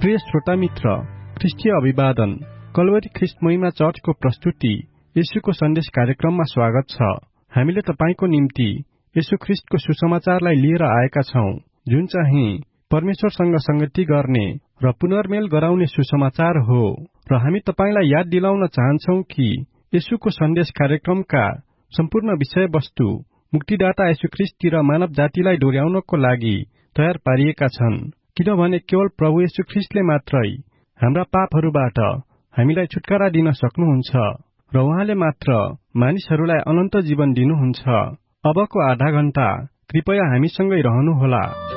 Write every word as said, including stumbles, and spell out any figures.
प्रिय श्रोता मित्र, ख्रिस्टीय अभिवादन। कल्वरी ख्रिस्ट महिमा चर्चको प्रस्तुति येशूको सन्देश कार्यक्रममा स्वागत छ। हामीले तपाईको निम्ति येशू ख्रिस्टको सुसमाचारलाई लिएर आएका छौं, जुन चाहिँ परमेश्वरसँग संगति गर्ने र पुनर्मेल गराउने सुसमाचार हो। र हामी तपाईलाई याद दिलाउन चाहन्छौं कि येशूको सन्देश कार्यक्रमका सम्पूर्ण विषयवस्तु मुक्तिदाता येशू ख्रिस्टतिर मानव जातिलाई डोर्याउनको लागि तयार पारिएका छन्, किनभने केवल प्रभु येशू ख्रिस्टले मात्रै हाम्रा पापहरूबाट हामीलाई छुटकारा दिन सक्नुहुन्छ र उहाँले मात्र मानिसहरूलाई अनन्त जीवन दिनुहुन्छ। अबको आधा घण्टा कृपया हामीसँगै रहनुहोला।